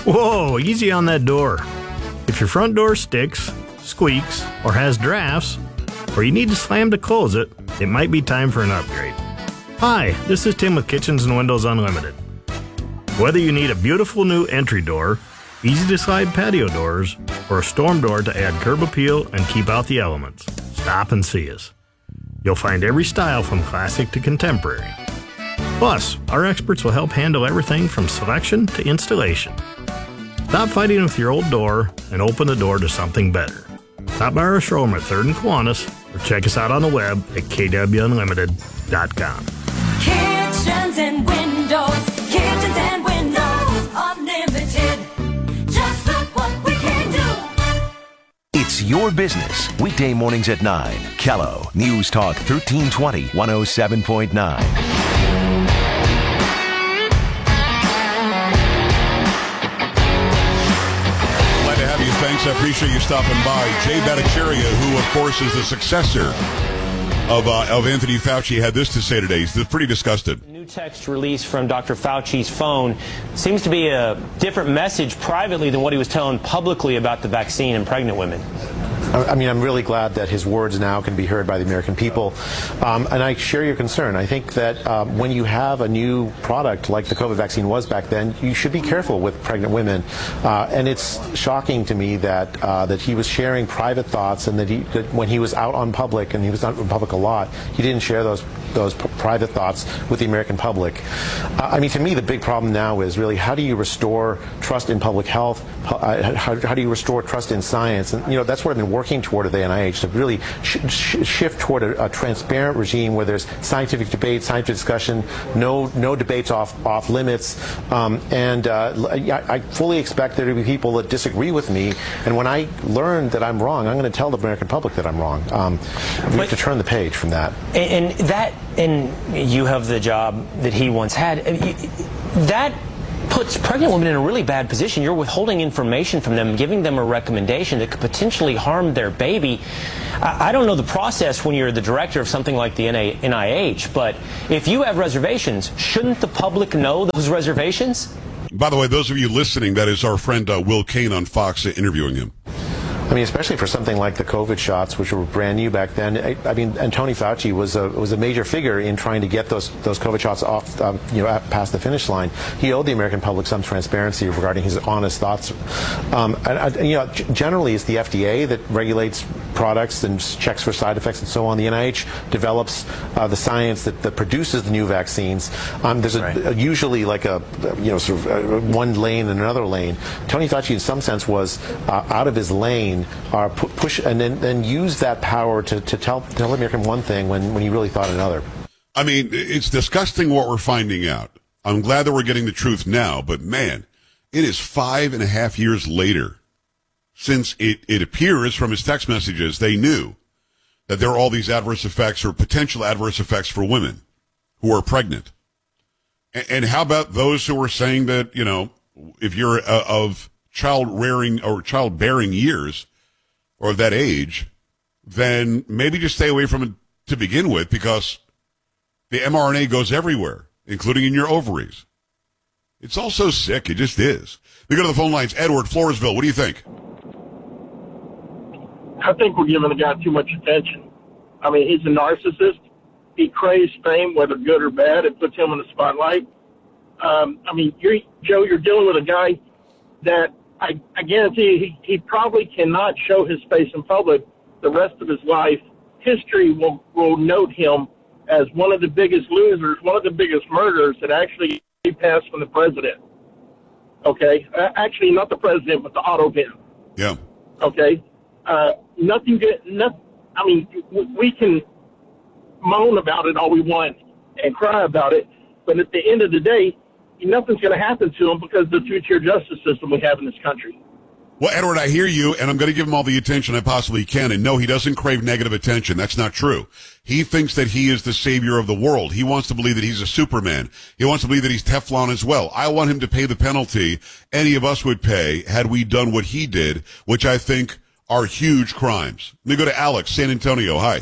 Whoa, easy on that door. If your front door sticks, squeaks, or has drafts, or you need to slam to close it, it might be time for an upgrade. Hi, this is Tim with Kitchens and Windows Unlimited. Whether you need a beautiful new entry door, easy to slide patio doors, or a storm door to add curb appeal and keep out the elements, stop and see us. You'll find every style from classic to contemporary. Plus, our experts will help handle everything from selection to installation. Stop fighting with your old door and open the door to something better. Stop by our showroom at 3rd and Kiwanis or check us out on the web at kwunlimited.com. Kitchens and Windows Unlimited. Just look what we can do. It's your business. Weekday mornings at 9. Kello News Talk 1320 107.9. Thanks. I appreciate you stopping by. Jay Bhattacharya, who, of course, is the successor of Anthony Fauci, had this to say today. He's pretty disgusted. New text release from Dr. Fauci's phone seems to be a different message privately than what he was telling publicly about the vaccine and pregnant women. I mean, I'm really glad that his words now can be heard by the American people. And I share your concern. I think that when you have a new product like the COVID vaccine was back then, you should be careful with pregnant women. And it's shocking to me that that he was sharing private thoughts, and that when he was out on public, and he was out in public a lot, he didn't share those private thoughts with the American public. I mean, to me, the big problem now is really how do you restore trust in public health? How do you restore trust in science? And, you know, that's what I've been working toward at the NIH, to really shift toward a transparent regime where there's scientific debate, scientific discussion, no debates off limits. I fully expect there to be people that disagree with me. And when I learn that I'm wrong, I'm going to tell the American public that I'm wrong. We have to turn the page from that. And you have the job that he once had. That puts pregnant women in a really bad position. You're withholding information from them, giving them a recommendation that could potentially harm their baby. I don't know the process when you're the director of something like the NIH, but if you have reservations, shouldn't the public know those reservations? By the way, those of you listening, that is our friend Will Cain on Fox interviewing him. I mean, especially for something like the COVID shots, which were brand new back then. I mean, and Tony Fauci was a major figure in trying to get those COVID shots off, past the finish line. He owed the American public some transparency regarding his honest thoughts. Generally, it's the FDA that regulates products and checks for side effects and so on. The NIH develops the science that produces the new vaccines. There's usually like one lane and another lane. Tony Fauci, in some sense, was out of his lane. Push and then use that power to tell American one thing when he really thought another. I mean, it's disgusting what we're finding out. I'm glad that we're getting the truth now, but man, it is 5.5 years later since it appears from his text messages they knew that there are all these adverse effects or potential adverse effects for women who are pregnant. And how about those who are saying that, if you're of childbearing years or of that age, then maybe just stay away from it to begin with, because the mRNA goes everywhere, including in your ovaries. It's all so sick. It just is. We go to the phone lines. Edward, Floresville, what do you think? I think we're giving the guy too much attention. I mean, he's a narcissist. He craves fame, whether good or bad. It puts him in the spotlight. You're dealing with a guy that I guarantee you, he probably cannot show his face in public the rest of his life. History will note him as one of the biggest losers, one of the biggest murderers that actually passed from the president. Okay? Actually, not the president, but the auto bin. Yeah. Okay? Nothing good. We can moan about it all we want and cry about it, but at the end of the day, nothing's going to happen to him because of the two-tier justice system we have in this country. Well, Edward, I hear you, and I'm going to give him all the attention I possibly can. And no, he doesn't crave negative attention. That's not true. He thinks that he is the savior of the world. He wants to believe that he's a Superman. He wants to believe that he's Teflon as well. I want him to pay the penalty any of us would pay had we done what he did, which I think are huge crimes. Let me go to Alex, San Antonio. Hi.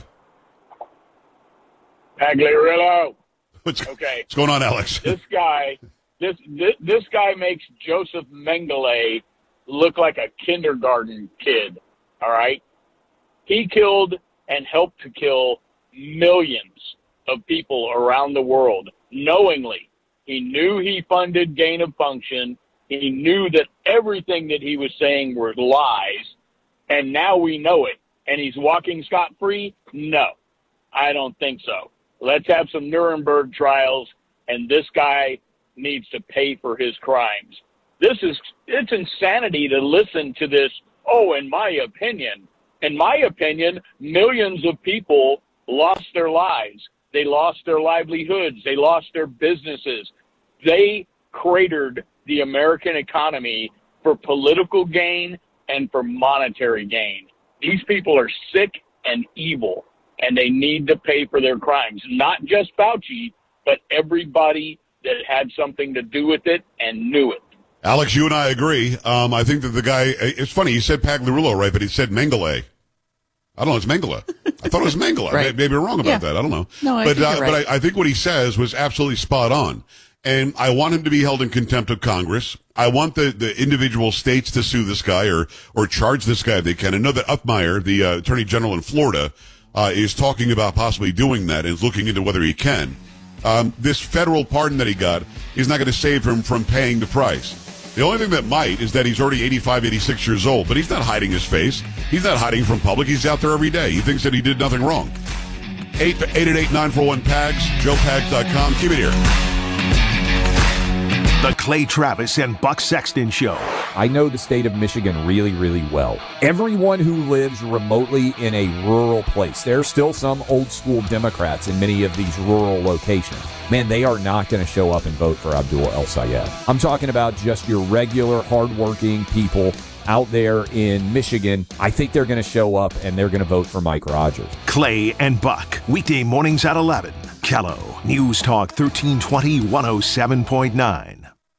Pagliarillo. What's going on, Alex? This guy This guy makes Joseph Mengele look like a kindergarten kid, all right? He killed and helped to kill millions of people around the world knowingly. He knew he funded gain of function. He knew that everything that he was saying were lies, and now we know it. And he's walking scot-free? No, I don't think so. Let's have some Nuremberg trials, and this guy needs to pay for his crimes. It's insanity to listen to this, in my opinion. In my opinion, millions of people lost their lives. They lost their livelihoods. They lost their businesses. They cratered the American economy for political gain and for monetary gain. These people are sick and evil, and they need to pay for their crimes. Not just Fauci, but everybody that had something to do with it and knew it. Alex, you and I agree. I think that the guy, it's funny, he said Pagliarulo, right, but he said Mengele. I don't know, it's Mengele. I thought it was Mengele. Right. Maybe I'm wrong about that. I don't know. No, I but, think you're right. But I think what he says was absolutely spot on. And I want him to be held in contempt of Congress. I want the individual states to sue this guy or charge this guy if they can. I know that Upmeyer, the Attorney General in Florida, is talking about possibly doing that and is looking into whether he can. This federal pardon that he got is not going to save him from paying the price. The only thing that might is that he's already 85, 86 years old, but he's not hiding his face. He's not hiding from public. He's out there every day. He thinks that he did nothing wrong. 888-941-PAGS, joepags.com. Keep it here. The Clay Travis and Buck Sexton Show. I know the state of Michigan really, really well. Everyone who lives remotely in a rural place, there are still some old school Democrats in many of these rural locations. Man, they are not going to show up and vote for Abdul El-Sayed. I'm talking about just your regular, hardworking people out there in Michigan. I think they're going to show up and they're going to vote for Mike Rogers. Clay and Buck, weekday mornings at 11. Kello, News Talk 1320, 107.9.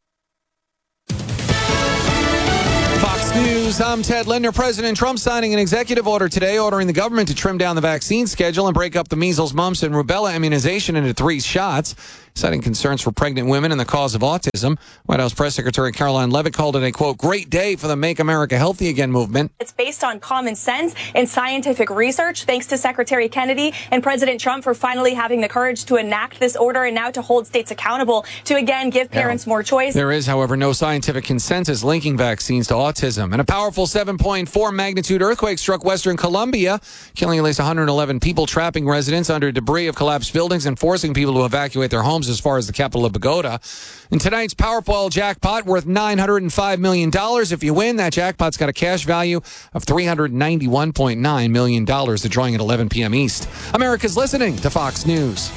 Fox News, I'm Ted Linder. President Trump signing an executive order today ordering the government to trim down the vaccine schedule and break up the measles, mumps, and rubella immunization into 3 shots, citing concerns for pregnant women and the cause of autism. White House Press Secretary Caroline Leavitt called it a, quote, great day for the Make America Healthy Again movement. It's based on common sense and scientific research. Thanks to Secretary Kennedy and President Trump for finally having the courage to enact this order and now to hold states accountable to, again, give parents more choice. There is, however, no scientific consensus linking vaccines to autism. And a powerful 7.4 magnitude earthquake struck western Colombia, killing at least 111 people, trapping residents under debris of collapsed buildings and forcing people to evacuate their homes as far as the capital of Bogota. In tonight's Powerball jackpot, worth $905 million. If you win, that jackpot's got a cash value of $391.9 million. The drawing at 11 p.m. East. America's listening to Fox News.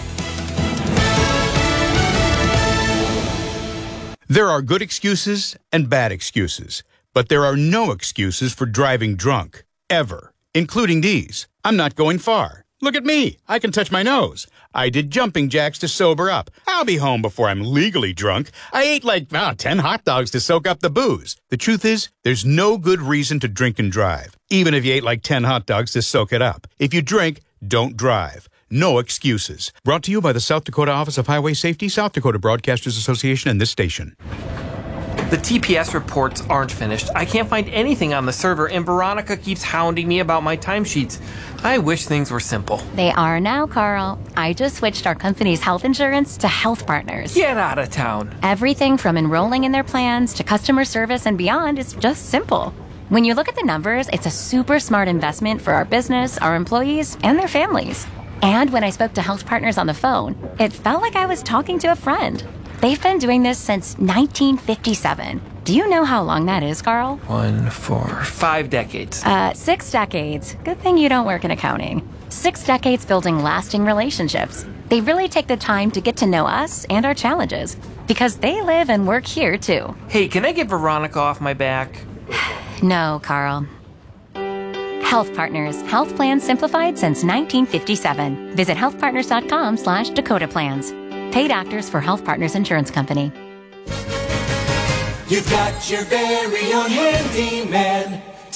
There are good excuses and bad excuses, but there are no excuses for driving drunk, ever, including these. I'm not going far. Look at me. I can touch my nose. I did jumping jacks to sober up. I'll be home before I'm legally drunk. I ate like 10 hot dogs to soak up the booze. The truth is, there's no good reason to drink and drive, even if you ate like 10 hot dogs to soak it up. If you drink, don't drive. No excuses. Brought to you by the South Dakota Office of Highway Safety, South Dakota Broadcasters Association, and this station. The TPS reports aren't finished. I can't find anything on the server, and Veronica keeps hounding me about my timesheets. I wish things were simple. They are now, Carl. I just switched our company's health insurance to Health Partners. Get out of town. Everything from enrolling in their plans to customer service and beyond is just simple. When you look at the numbers, it's a super smart investment for our business, our employees, and their families. And when I spoke to Health Partners on the phone, it felt like I was talking to a friend. They've been doing this since 1957. Do you know how long that is, Carl? 1, 4, 5 decades. 6 decades. Good thing you don't work in accounting. 6 decades building lasting relationships. They really take the time to get to know us and our challenges because they live and work here, too. Hey, can I get Veronica off my back? No, Carl. Health Partners. Health plans simplified since 1957. Visit healthpartners.com/Dakota Plans. Paid actors for Health Partners Insurance Company. You've got your very own handyman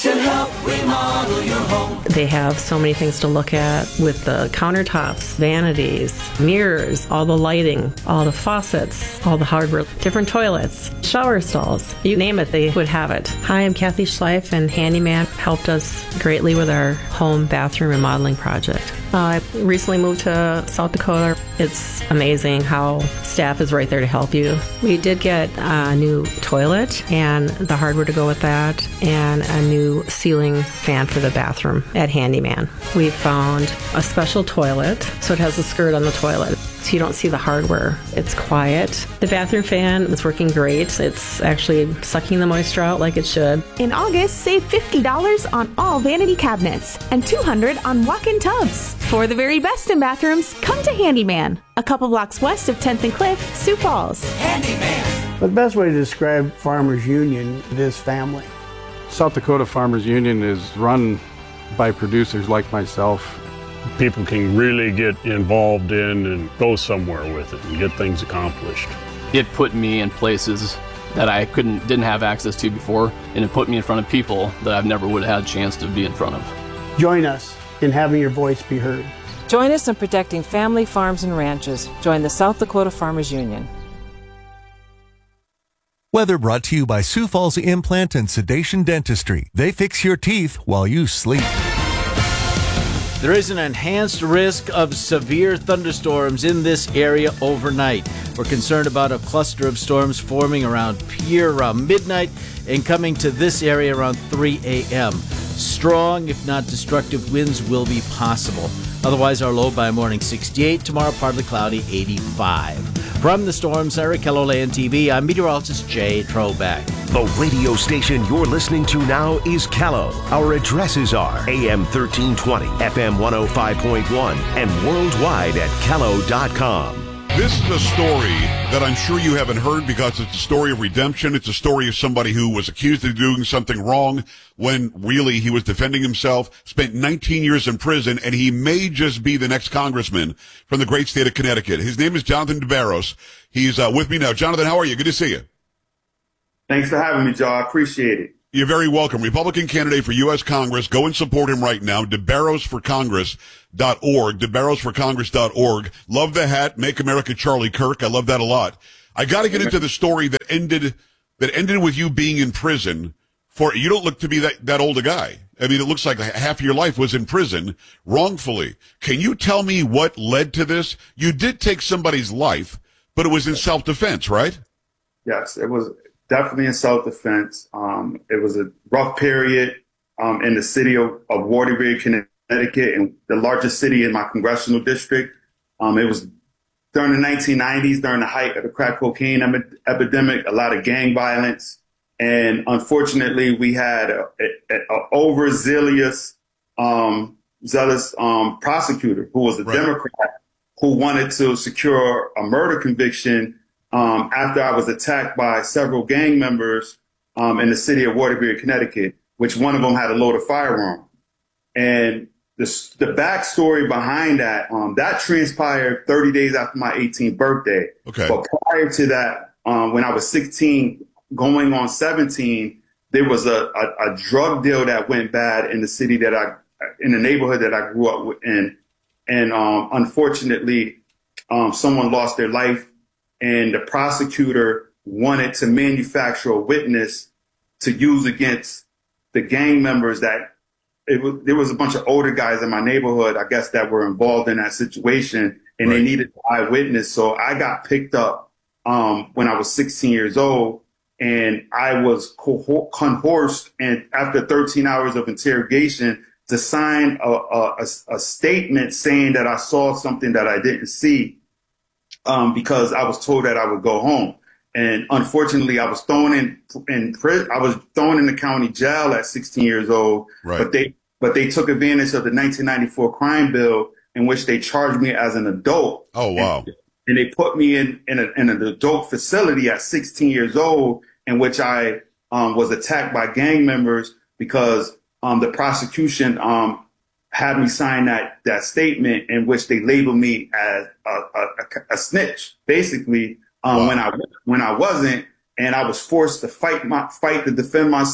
to help remodel your home. They have so many things to look at with the countertops, vanities, mirrors, all the lighting, all the faucets, all the hardware, different toilets, shower stalls. You name it, they would have it. Hi, I'm Kathy Schleif, and Handyman helped us greatly with our home bathroom remodeling project. I recently moved to South Dakota. It's amazing how staff is right there to help you. We did get a new toilet and the hardware to go with that, and a new ceiling fan for the bathroom at Handyman. We found a special toilet, so it has a skirt on the toilet, so you don't see the hardware. It's quiet. The bathroom fan is working great. It's actually sucking the moisture out like it should. In August, save $50 on all vanity cabinets and $200 on walk-in tubs. For the very best in bathrooms, come to Handyman, a couple blocks west of 10th and Cliff, Sioux Falls. Handyman. The best way to describe Farmers Union is family. South Dakota Farmers Union is run by producers like myself. People can really get involved in and go somewhere with it and get things accomplished. It put me in places that I didn't have access to before, and it put me in front of people that I've never would have had a chance to be in front of. Join us in having your voice be heard. Join us in protecting family farms and ranches. Join the South Dakota Farmers Union. Weather brought to you by Sioux Falls Implant and Sedation Dentistry. They fix your teeth while you sleep. There is an enhanced risk of severe thunderstorms in this area overnight. We're concerned about a cluster of storms forming around Pierre around midnight and coming to this area around 3 a.m. Strong, if not destructive, winds will be possible. Otherwise, our low by morning 68, tomorrow partly cloudy 85. From the Storm Center, KELOLAND TV, I'm meteorologist Jay Trobeck. The radio station you're listening to now is Kello. Our addresses are AM 1320, FM 105.1, and worldwide at Kello.com. This is a story that I'm sure you haven't heard because it's a story of redemption. It's a story of somebody who was accused of doing something wrong when really he was defending himself, spent 19 years in prison, and he may just be the next congressman from the great state of Connecticut. His name is Jonathan DeBarros. He's with me now. Jonathan, how are you? Good to see you. Thanks for having me, Joe. I appreciate it. You're very welcome. Republican candidate for U.S. Congress. Go and support him right now. DeBarrosforCongress.org. DeBarrosforCongress.org. Love the hat. Make America Charlie Kirk. I love that a lot. I got to get into the story that ended with you being in prison for, you don't look to be that old a guy. I mean, it looks like half of your life was in prison wrongfully. Can you tell me what led to this? You did take somebody's life, but it was in self-defense, right? Yes, it was definitely in self-defense. It was a rough period in the city of Waterbury, Connecticut, and the largest city in my congressional district. It was during the 1990s, during the height of the crack cocaine epidemic, a lot of gang violence. And unfortunately, we had an overzealous prosecutor who was a Democrat who wanted to secure a murder conviction after I was attacked by several gang members in the city of Waterbury, Connecticut, which one of them had a loaded firearm. And the backstory behind that, that transpired 30 days after my 18th birthday. Okay. But prior to that, when I was 16, going on 17, there was a drug deal that went bad in the city in the neighborhood that I grew up in. And unfortunately, someone lost their life. And the prosecutor wanted to manufacture a witness to use against the gang members there was a bunch of older guys in my neighborhood, I guess, that were involved in that situation, and they needed an eyewitness. So I got picked up when I was 16 years old, and I was coerced, and after 13 hours of interrogation, to sign a statement saying that I saw something that I didn't see. Because I was told that I would go home. And unfortunately, I was thrown in prison. I was thrown in the county jail at 16 years old. Right. But they took advantage of the 1994 crime bill in which they charged me as an adult. Oh, wow. And they put me in an adult facility at 16 years old, in which I was attacked by gang members because the prosecution had me sign that statement in which they labeled me as a snitch, basically, when I wasn't, and I was forced to fight to defend myself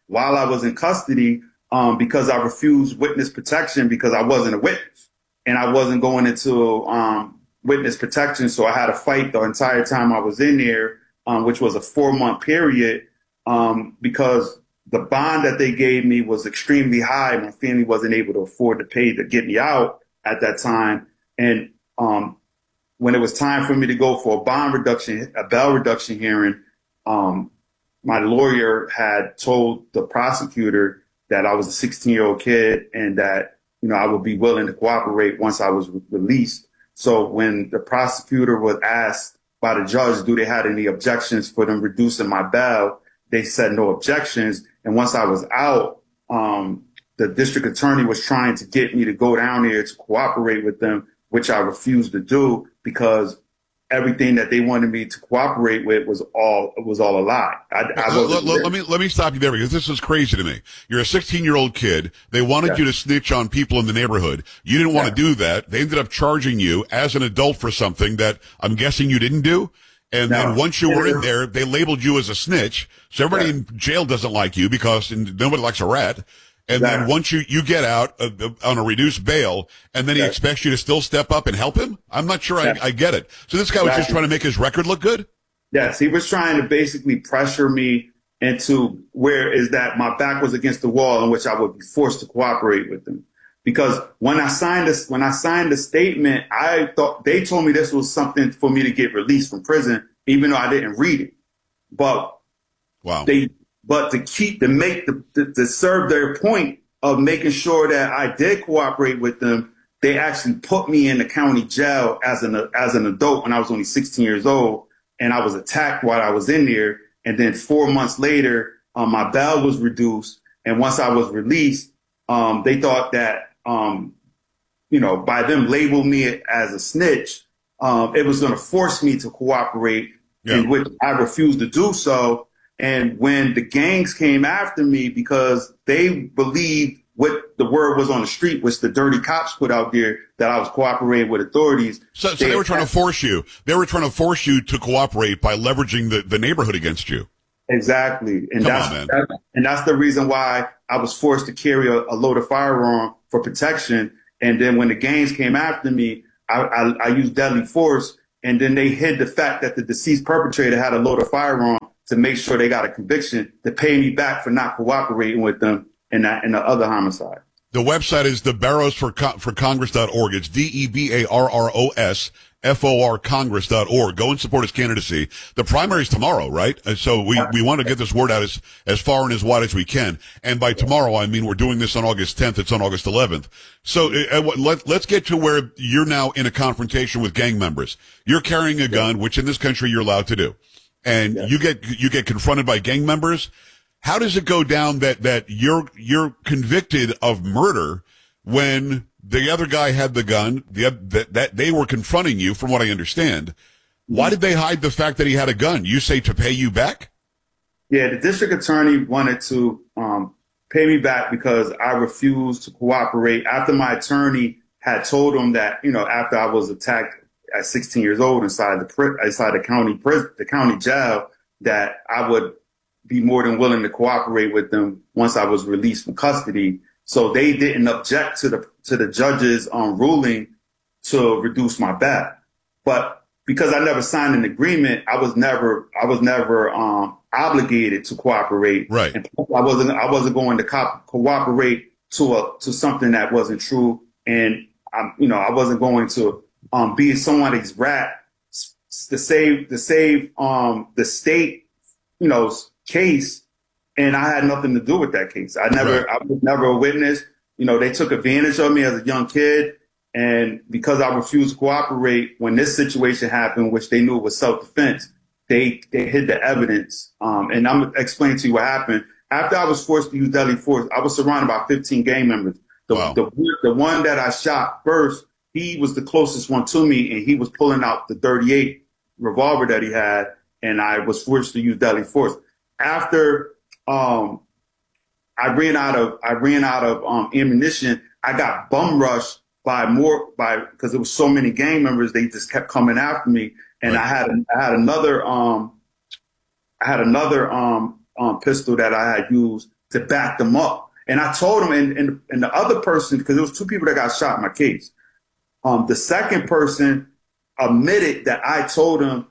while I was in custody, because I refused witness protection because I wasn't a witness and I wasn't going into witness protection. So I had to fight the entire time I was in there, which was a 4-month period, because the bond that they gave me was extremely high. My family wasn't able to afford to pay to get me out at that time. And when it was time for me to go for a bail reduction hearing, my lawyer had told the prosecutor that I was a 16-year-old kid and that, I would be willing to cooperate once I was released. So when the prosecutor was asked by the judge, do they have any objections for them reducing my bail? They said no objections. And once I was out, the district attorney was trying to get me to go down there to cooperate with them, which I refused to do because everything that they wanted me to cooperate with was all a lie. Let me stop you there because this is crazy to me. You're a 16-year-old kid. They wanted you to snitch on people in the neighborhood. You didn't want to do that. They ended up charging you as an adult for something that I'm guessing you didn't do. And then once you were in there, they labeled you as a snitch. So everybody in jail doesn't like you because nobody likes a rat. And then once you get out on a reduced bail, and then he expects you to still step up and help him? I'm not sure I get it. So this guy was just trying to make his record look good? Yes, he was trying to basically pressure me into where is that my back was against the wall in which I would be forced to cooperate with him. Because when I signed the statement, I thought they told me this was something for me to get released from prison, even though I didn't read it. But to serve their point of making sure that I did cooperate with them, they actually put me in the county jail as an adult when I was only 16 years old, and I was attacked while I was in there. And then 4 months later, my bail was reduced, and once I was released, they thought that by them labeling me as a snitch, it was going to force me to cooperate, in which I refused to do so. And when the gangs came after me because they believed what the word was on the street, which the dirty cops put out there, that I was cooperating with authorities. So they were trying to force you. They were trying to force you to cooperate by leveraging the neighborhood against you. Exactly. And that's the reason why I was forced to carry a loaded firearm for protection. And then when the gangs came after me, I used deadly force. And then they hid the fact that the deceased perpetrator had a loaded firearm to make sure they got a conviction to pay me back for not cooperating with them in the other homicide. The website is thebarrowsforcongress.org. It's DEBARROS Congress.org. Go and support his candidacy. The primary's tomorrow, right? So we want to get this word out as far and as wide as we can. And by tomorrow, I mean, we're doing this on August 10th. It's on August 11th. So let's get to where you're now in a confrontation with gang members. You're carrying a gun, which in this country you're allowed to do. And you get confronted by gang members. How does it go down that you're convicted of murder when the other guy had the gun, that they were confronting you, from what I understand? Why did they hide the fact that he had a gun? You say to pay you back? Yeah, the district attorney wanted to pay me back because I refused to cooperate after my attorney had told him that, after I was attacked at 16 years old inside the county jail, that I would be more than willing to cooperate with them once I was released from custody. So they didn't object to the judge's ruling to reduce my bail. But because I never signed an agreement, I was never obligated to cooperate. Right. And I wasn't going to cooperate to something that wasn't true. And I wasn't going to be somebody's rat to save the state, case. And I had nothing to do with that case. I was never a witness. They took advantage of me as a young kid. And because I refused to cooperate when this situation happened, which they knew was self-defense, they hid the evidence. And I'm going to explain to you what happened. After I was forced to use deadly force, I was surrounded by 15 gang members. The one that I shot first, he was the closest one to me, and he was pulling out the .38 revolver that he had, and I was forced to use deadly force. After I ran out of ammunition, I got bum rushed because there was so many gang members. They just kept coming after me, and I had another pistol that I had used to back them up. And I told him, and the other person, because there was 2 people that got shot in my case. The second person admitted that I told him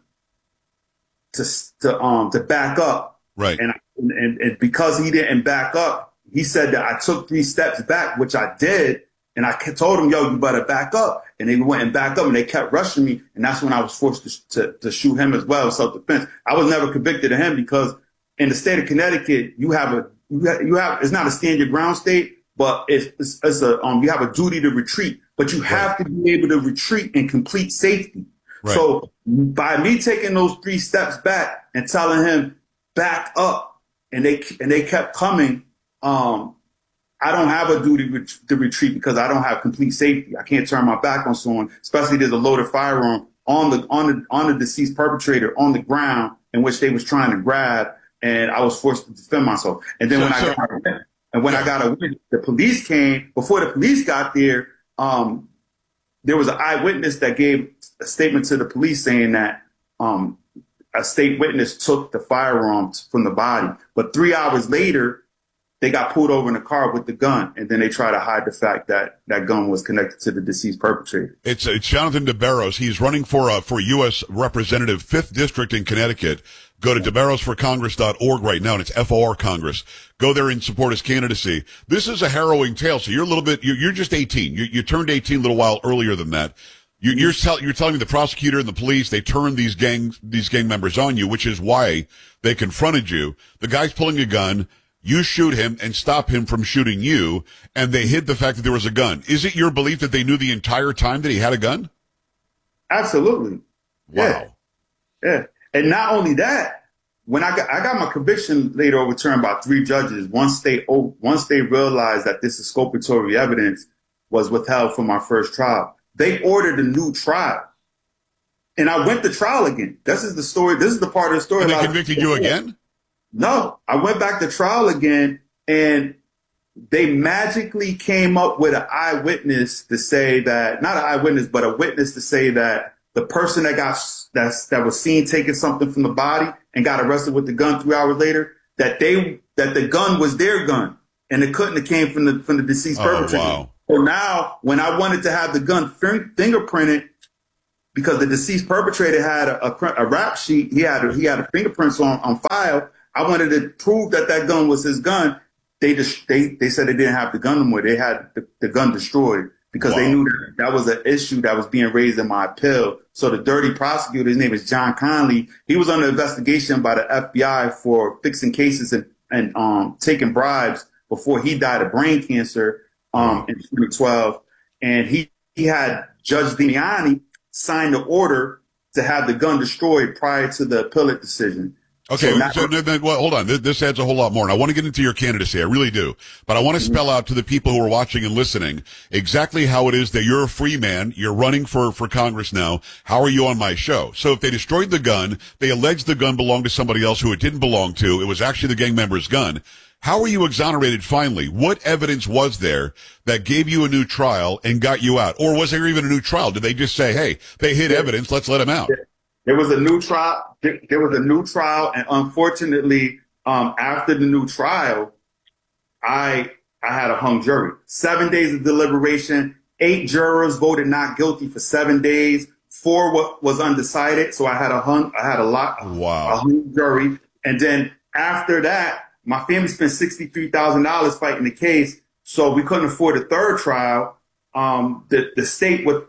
to back up. Right. And because he didn't back up, he said that I took 3 steps back, which I did. And I told him, yo, you better back up. And they went and backed up, and they kept rushing me. And that's when I was forced to shoot him as well, self-defense. I was never convicted of him because in the state of Connecticut, you have it's not a stand your ground state, but it's you have a duty to retreat, but you have to be able to retreat in complete safety. Right. So by me taking those 3 steps back and telling him back up, and they kept coming, I don't have a duty to retreat because I don't have complete safety. I can't turn my back on someone, especially there's a loaded firearm on the deceased perpetrator on the ground in which they was trying to grab, and I was forced to defend myself. And then when I got a witness, the police came. Before the police got there, there was an eyewitness that gave a statement to the police saying that a state witness took the firearms from the body, but 3 hours later, they got pulled over in a car with the gun, and then they try to hide the fact that that gun was connected to the deceased perpetrator. It's Jonathan DeBarros. He's running for U.S. Representative, 5th District in Connecticut. Go to DeBarrosforCongress.org right now, and it's FOR Congress. Go there and support his candidacy. This is a harrowing tale. So you're a little bit, you're just 18. You turned 18 a little while earlier than that. You're telling me the prosecutor and the police, they turned these gang members on you, which is why they confronted you. The guy's pulling a gun. You shoot him and stop him from shooting you, and they hid the fact that there was a gun. Is it your belief that they knew the entire time that he had a gun? Absolutely. Wow. Yeah. And not only that, when I got my conviction later overturned by 3 judges, once they realized that this exculpatory evidence was withheld from my first trial, they ordered a new trial. And I went to trial again. This is the story. This is the part of the story. And they convicted you again? No, I went back to trial again, and they magically came up with an eyewitness to say that, not an eyewitness, but a witness to say that the person that was seen taking something from the body and got arrested with the gun 3 hours later, that the gun was their gun, and it couldn't have came from the deceased perpetrator. Wow. So now, when I wanted to have the gun fingerprinted, because the deceased perpetrator had a rap sheet, he had a fingerprints on file. I wanted to prove that gun was his gun. They said they didn't have the gun anymore. They had the gun destroyed because they knew that was an issue that was being raised in my appeal. So the dirty prosecutor, his name is John Conley, he was under investigation by the FBI for fixing cases and taking bribes before he died of brain cancer in 2012. And he had Judge Damiani sign the order to have the gun destroyed prior to the appellate decision. Okay, well, hold on. This adds a whole lot more. And I want to get into your candidacy. I really do. But I want to spell out to the people who are watching and listening exactly how it is that you're a free man. You're running for Congress now. How are you on my show? So if they destroyed the gun, they alleged the gun belonged to somebody else who it didn't belong to. It was actually the gang member's gun. How are you exonerated finally? What evidence was there that gave you a new trial and got you out? Or was there even a new trial? Did they just say, hey, they hid evidence, let's let them out? There was a new trial. There was a new trial, and unfortunately, after the new trial, I had a hung jury. 7 days of deliberation. 8 jurors voted not guilty for 7 days. 4 was undecided, so I had a hung jury. And then after that, my family spent $63,000 fighting the case, so we couldn't afford a third trial. The state would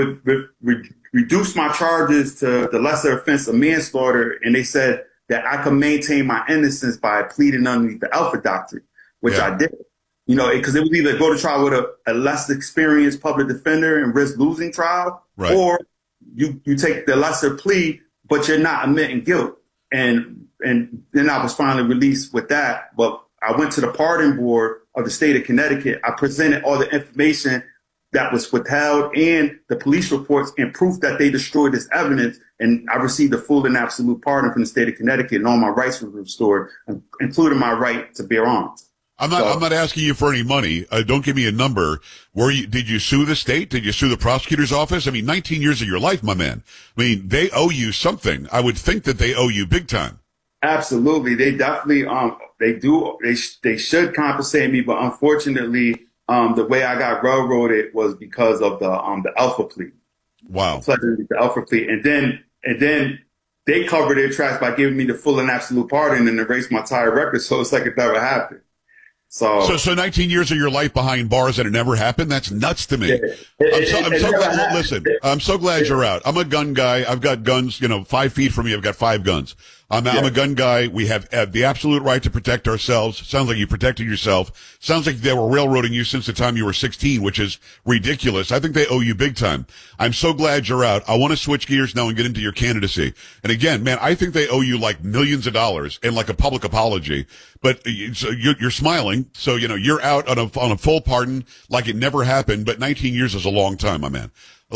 reduce my charges to the lesser offense of manslaughter, and they said that I could maintain my innocence by pleading underneath the Alpha Doctrine, which I did. You know, because it was either go to trial with a less experienced public defender and risk losing trial, or you take the lesser plea, but you're not admitting guilt. And then I was finally released with that. But I went to the pardon board of the state of Connecticut. I presented all the information that was withheld and the police reports and proof that they destroyed this evidence. And I received a full and absolute pardon from the state of Connecticut, and all my rights were restored, including my right to bear arms. I'm not asking you for any money. Don't give me a number. Did you sue the state? Did you sue the prosecutor's office? I mean, 19 years of your life, my man. I mean, they owe you something. I would think that they owe you big time. Absolutely. They definitely They should compensate me, but unfortunately, the way I got railroaded was because of the Alpha plea. Wow. The Alpha plea, and then they covered their tracks by giving me the full and absolute pardon and erased my entire record. So it's like it never happened. So 19 years of your life behind bars and it never happened? That's nuts to me. I'm so glad you're out. I'm a gun guy. I've got guns, 5 feet from me. I've got 5 guns. I'm a gun guy. We have the absolute right to protect ourselves. Sounds like you protected yourself. Sounds like they were railroading you since the time you were 16, which is ridiculous. I think they owe you big time. I'm so glad you're out. I want to switch gears now and get into your candidacy. And again, man, I think they owe you like millions of dollars and like a public apology. But you're smiling. So, you're out on a full pardon like it never happened. But 19 years is a long time, my man.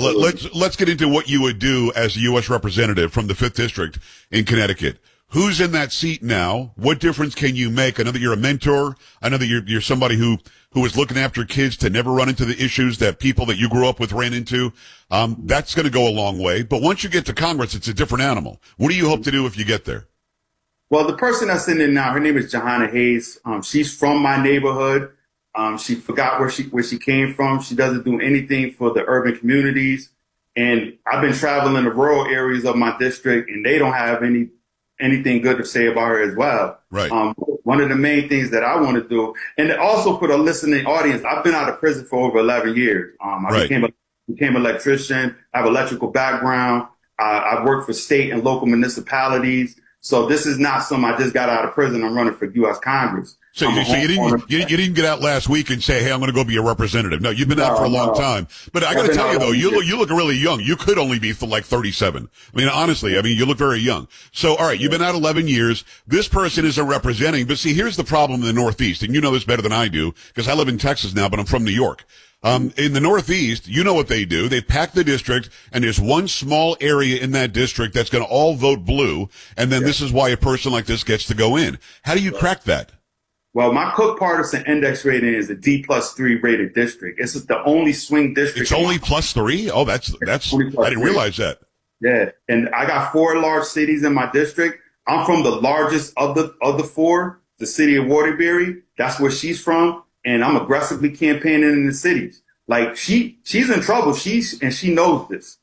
Let's get into what you would do as a U.S. representative from the 5th District in Connecticut. Who's in that seat now? What difference can you make? I know that you're a mentor. I know that you're somebody who is looking after kids to never run into the issues that people that you grew up with ran into. That's going to go a long way. But once you get to Congress, it's a different animal. What do you hope to do if you get there? Well, the person that's in there now, her name is Johanna Hayes. She's from my neighborhood. She forgot where she came from. She doesn't do anything for the urban communities. And I've been traveling the rural areas of my district, and they don't have anything good to say about her as well. Right. One of the main things that I want to do, and also for the listening audience, I've been out of prison for over 11 years. I became an electrician. I have an electrical background. I've worked for state and local municipalities. So this is not something I just got out of prison. I'm running for U.S. Congress. So you didn't get out last week and say, hey, I'm going to go be a representative. No, you've been out for a long time. But I got to tell you, though, you look really young. You could only be like 37. I mean, honestly, you look very young. So, all right, you've been out 11 years. This person isn't representing. But see, here's the problem in the Northeast, and you know this better than I do because I live in Texas now, but I'm from New York. In the Northeast, you know what they do. They pack the district, and there's one small area in that district that's going to all vote blue, and then this is why a person like this gets to go in. How do you crack that? Well, my Cook partisan index rating is a D+3 rated district. It's the only swing district. It's only +3? Oh, that's I didn't realize that. Yeah, and I got 4 large cities in my district. I'm from the largest of the 4, the city of Waterbury. That's where she's from. And I'm aggressively campaigning in the cities. Like she's in trouble. She knows this.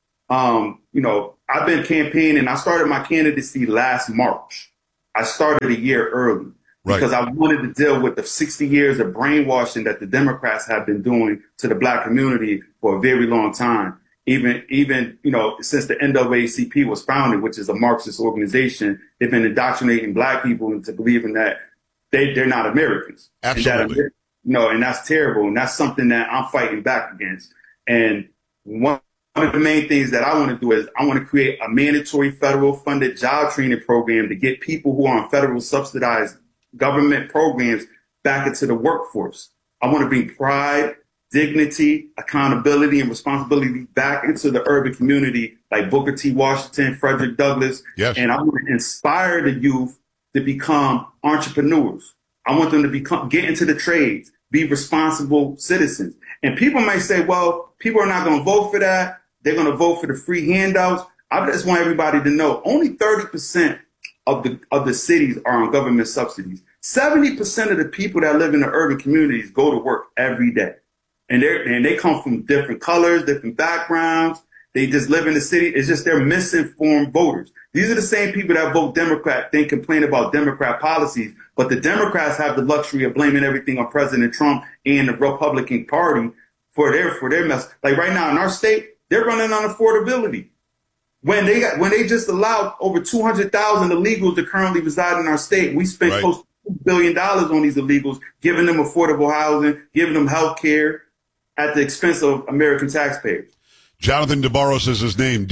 I've been campaigning. I started my candidacy last March. I started a year early because I wanted to deal with the 60 years of brainwashing that the Democrats have been doing to the black community for a very long time. Even since the NAACP was founded, which is a Marxist organization, they've been indoctrinating black people into believing that they're not Americans. Absolutely. And that's terrible. And that's something that I'm fighting back against. And one of the main things that I want to do is I want to create a mandatory federal funded job training program to get people who are on federal subsidized government programs back into the workforce. I want to bring pride, dignity, accountability, and responsibility back into the urban community like Booker T. Washington, Frederick Douglass. Yes. And I want to inspire the youth to become entrepreneurs. I want them to get into the trades, be responsible citizens. And people might say, well, people are not going to vote for that. They're going to vote for the free handouts. I just want everybody to know only 30% of the cities are on government subsidies. 70% of the people that live in the urban communities go to work every day. And they come from different colors, different backgrounds. They just live in the city. It's just they're misinformed voters. These are the same people that vote Democrat, then complain about Democrat policies. But the Democrats have the luxury of blaming everything on President Trump and the Republican Party for their mess. Like right now in our state, they're running on affordability. When they just allowed over 200,000 illegals to currently reside in our state, we spent close to $2 billion on these illegals, giving them affordable housing, giving them health care at the expense of American taxpayers. Jonathan DeBarros is his name,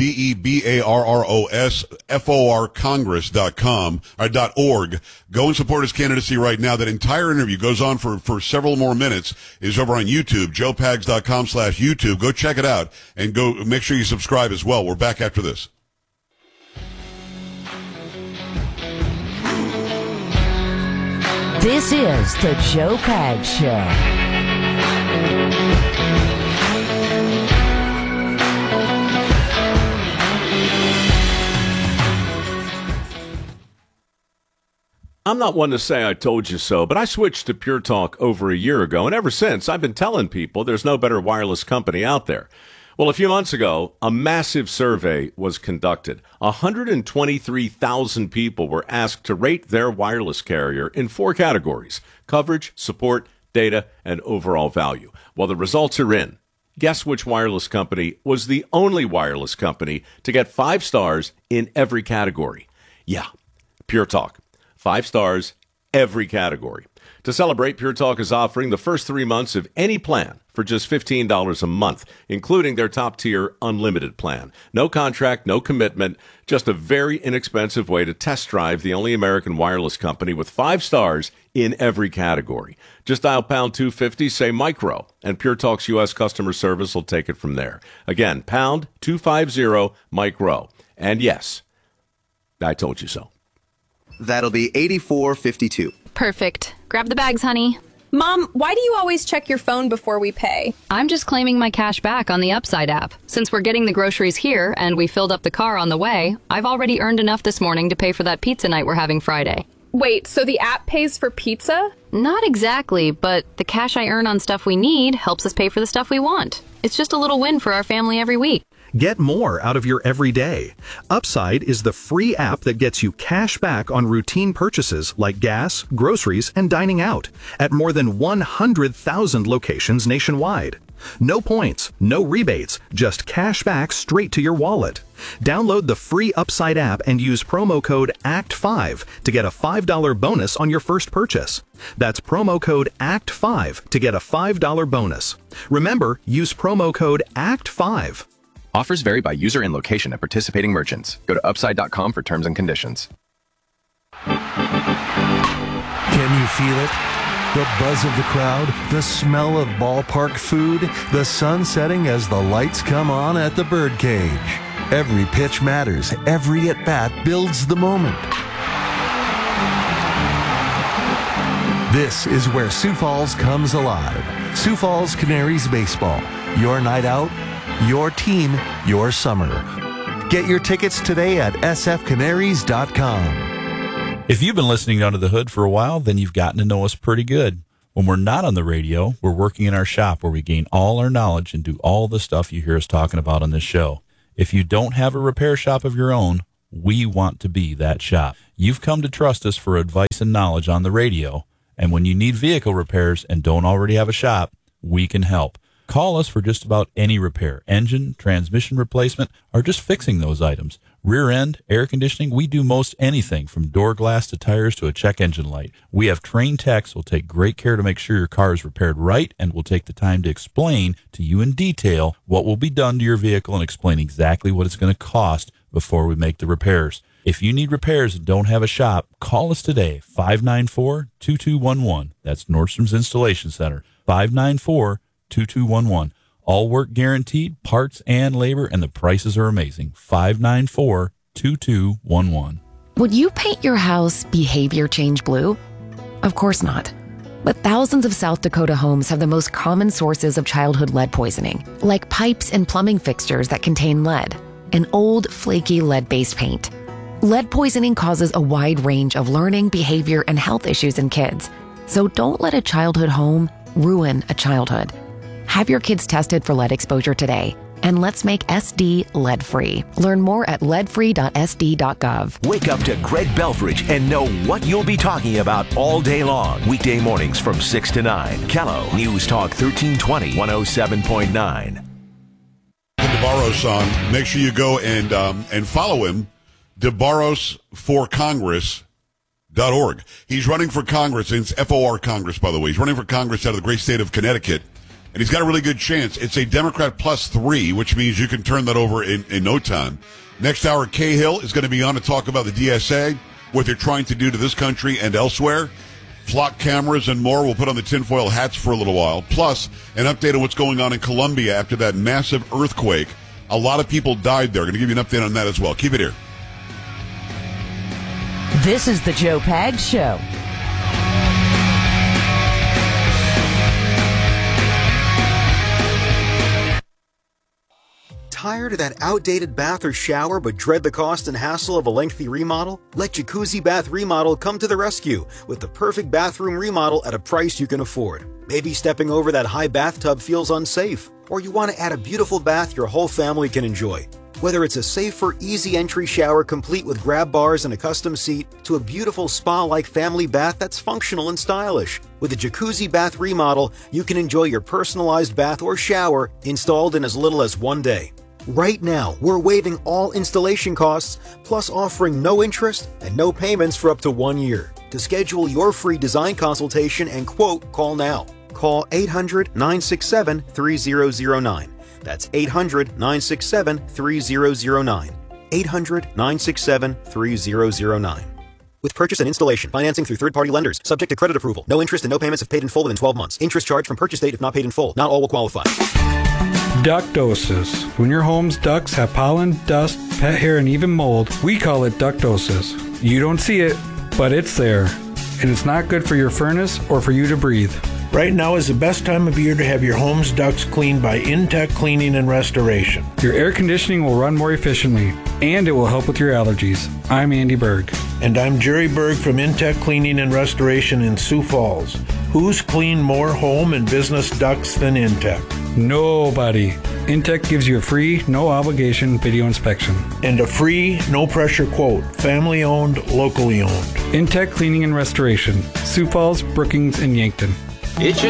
DeBarros, FOR Congress.com, or .org. Go and support his candidacy right now. That entire interview goes on for several more minutes, is over on YouTube, joepags.com/YouTube. Go check it out and go make sure you subscribe as well. We're back after this. This is the Joe Pags Show. I'm not one to say I told you so, but I switched to Pure Talk over a year ago, and ever since, I've been telling people there's no better wireless company out there. Well, a few months ago, a massive survey was conducted. 123,000 people were asked to rate their wireless carrier in 4 categories: coverage, support, data, and overall value. Well, the results are in. Guess which wireless company was the only wireless company to get 5 stars in every category? Yeah, Pure Talk. 5 stars, every category. To celebrate, Pure Talk is offering the first 3 months of any plan for just $15 a month, including their top-tier unlimited plan. No contract, no commitment, just a very inexpensive way to test drive the only American wireless company with 5 stars in every category. Just dial pound 250, say micro, and Pure Talk's U.S. customer service will take it from there. Again, pound 250 micro. And yes, I told you so. That'll be $84.52. Perfect. Grab the bags, honey. Mom, why do you always check your phone before we pay? I'm just claiming my cash back on the Upside app. Since we're getting the groceries here and we filled up the car on the way, I've already earned enough this morning to pay for that pizza night we're having Friday. Wait, so the app pays for pizza? Not exactly, but the cash I earn on stuff we need helps us pay for the stuff we want. It's just a little win for our family every week. Get more out of your everyday. Upside is the free app that gets you cash back on routine purchases like gas, groceries, and dining out at more than 100,000 locations nationwide. No points, no rebates, just cash back straight to your wallet. Download the free Upside app and use promo code ACT5 to get a $5 bonus on your first purchase. That's promo code ACT5 to get a $5 bonus. Remember, use promo code ACT5. Offers vary by user and location at participating merchants. Go to upside.com for terms and conditions. Can you feel it? The buzz of the crowd, the smell of ballpark food, the sun setting as the lights come on at the birdcage. Every pitch matters. Every at-bat builds the moment. This is where Sioux Falls comes alive. Sioux Falls Canaries Baseball. Your night out, your team, your summer. Get your tickets today at sfcanaries.com. If you've been listening Under the Hood for a while, then you've gotten to know us pretty good. When we're not on the radio, we're working in our shop where we gain all our knowledge and do all the stuff you hear us talking about on this show. If you don't have a repair shop of your own, we want to be that shop. You've come to trust us for advice and knowledge on the radio, and when you need vehicle repairs and don't already have a shop, we can help. Call us for just about any repair, engine, transmission replacement, or just fixing those items. Rear end, air conditioning, we do most anything from door glass to tires to a check engine light. We have trained techs who will take great care to make sure your car is repaired right and will take the time to explain to you in detail what will be done to your vehicle and explain exactly what it's going to cost before we make the repairs. If you need repairs and don't have a shop, call us today, 594-2211. That's Nordstrom's Installation Center, 594-2211. All work guaranteed, parts and labor, and the prices are amazing. 594-2211. Would you paint your house behavior change blue? Of course not. But thousands of South Dakota homes have the most common sources of childhood lead poisoning, like pipes and plumbing fixtures that contain lead, and old, flaky lead-based paint. Lead poisoning causes a wide range of learning, behavior, and health issues in kids. So don't let a childhood home ruin a childhood. Have your kids tested for lead exposure today, and let's make SD lead-free. Learn more at leadfree.sd.gov. Wake up to Greg Belfridge and know what you'll be talking about all day long. Weekday mornings from 6 to 9. Kello News Talk 1320, 107.9. DeBarros song. Make sure you go and follow him. DeBarrosforcongress.org. He's running for Congress, and it's FOR Congress, by the way. He's running for Congress out of the great state of Connecticut, and he's got a really good chance. It's a Democrat +3, which means you can turn that over in no time. Next hour, Cahill is going to be on to talk about the DSA, what they're trying to do to this country and elsewhere. Flock cameras and more. We'll put on the tinfoil hats for a little while. Plus, an update on what's going on in Colombia after that massive earthquake. A lot of people died there. Going to give you an update on that as well. Keep it here. This is the Joe Pags Show. Tired of that outdated bath or shower but dread the cost and hassle of a lengthy remodel? Let Jacuzzi Bath Remodel come to the rescue with the perfect bathroom remodel at a price you can afford. Maybe stepping over that high bathtub feels unsafe, or you want to add a beautiful bath your whole family can enjoy. Whether it's a safer, easy entry shower complete with grab bars and a custom seat, to a beautiful spa-like family bath that's functional and stylish. With a Jacuzzi Bath Remodel, you can enjoy your personalized bath or shower installed in as little as 1 day. Right now, we're waiving all installation costs, plus offering no interest and no payments for up to 1 year. To schedule your free design consultation and quote, call now. Call 800-967-3009. That's 800-967-3009. 800-967-3009. With purchase and installation, financing through third-party lenders, subject to credit approval. No interest and no payments if paid in full within 12 months. Interest charged from purchase date if not paid in full. Not all will qualify. Ductosis. When your home's ducts have pollen, dust, pet hair, and even mold, we call it ductosis. You don't see it, but it's there. And it's not good for your furnace or for you to breathe. Right now is the best time of year to have your home's ducts cleaned by Intech Cleaning and Restoration. Your air conditioning will run more efficiently, and it will help with your allergies. I'm Andy Berg. And I'm Jerry Berg from Intech Cleaning and Restoration in Sioux Falls. Who's cleaned more home and business ducts than Intech? Nobody. Intech gives you a free, no-obligation video inspection. And a free, no-pressure quote. Family-owned, locally owned. Intech Cleaning and Restoration. Sioux Falls, Brookings, and Yankton. It's